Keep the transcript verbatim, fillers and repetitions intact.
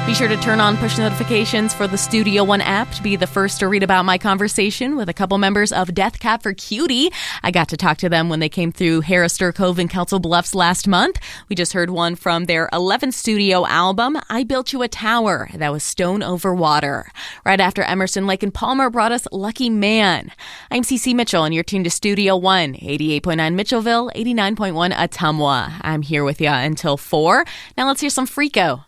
Be sure to turn on push notifications for the Studio One app to be the first to read about my conversation with a couple members of Death Cab for Cutie. I got to talk to them when they came through Harristor Cove and Council Bluffs last month. We just heard one from their eleventh studio album, I Built You a Tower. That was Stone Over Water. Right after Emerson, Lake and Palmer brought us Lucky Man. I'm Cece Mitchell, and you're tuned to Studio One, eighty-eight point nine Mitchellville, eighty-nine point one Ottumwa. I'm here with you until four. Now let's hear some Freako.